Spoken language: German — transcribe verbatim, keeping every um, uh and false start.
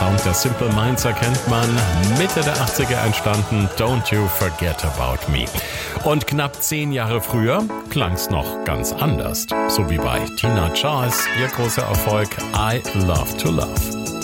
Sound der Simple Minds erkennt man. Mitte der achtziger entstanden, Don't You Forget About Me. Und knapp zehn Jahre früher klang's noch ganz anders. So wie bei Tina Charles, ihr großer Erfolg I Love to Love.